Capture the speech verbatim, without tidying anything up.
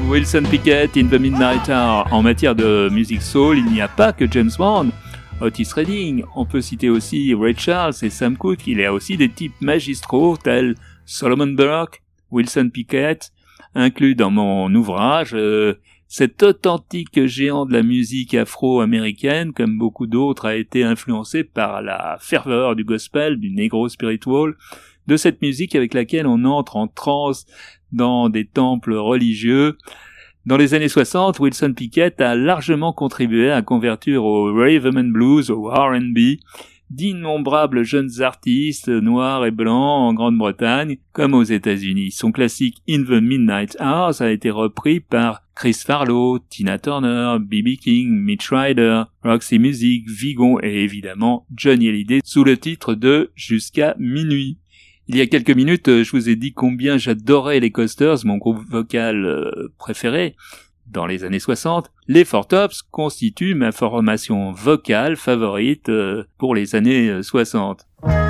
Wilson Pickett, In the Midnight Hour. En matière de musique soul, il n'y a pas que James Brown, Otis Redding. On peut citer aussi Ray Charles et Sam Cooke. Il y a aussi des types magistraux tels Solomon Burke, Wilson Pickett, inclus dans mon ouvrage. Euh, cet authentique géant de la musique afro-américaine, comme beaucoup d'autres, a été influencé par la ferveur du gospel, du negro spiritual, de cette musique avec laquelle on entre en transe dans des temples religieux. Dans les années soixante, Wilson Pickett a largement contribué à convertir au rhythm and blues, au R and B, d'innombrables jeunes artistes noirs et blancs en Grande-Bretagne comme aux États-Unis. Son classique In the Midnight Hours a été repris par Chris Farlowe, Tina Turner, B B King, Mitch Ryder, Roxy Music, Vigon et évidemment Johnny Hallyday sous le titre de Jusqu'à minuit. Il y a quelques minutes, je vous ai dit combien j'adorais les Coasters, mon groupe vocal euh, préféré. Dans les années soixante, les Four Tops constituent ma formation vocale favorite euh, pour les années soixante.